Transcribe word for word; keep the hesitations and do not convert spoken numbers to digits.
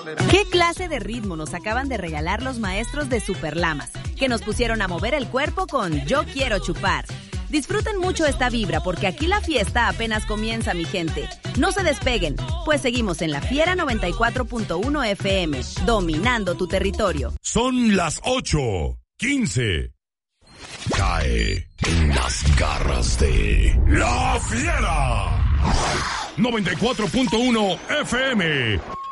¿Qué clase de ritmo nos acaban de regalar los maestros de Superlamas, que nos pusieron a mover el cuerpo con Yo Quiero Chupar? Disfruten mucho esta vibra porque aquí la fiesta apenas comienza, mi gente. No se despeguen, pues seguimos en La Fiera noventa y cuatro punto uno F M, dominando tu territorio. Son las ocho quince. Cae en las garras de La Fiera noventa y cuatro punto uno F M.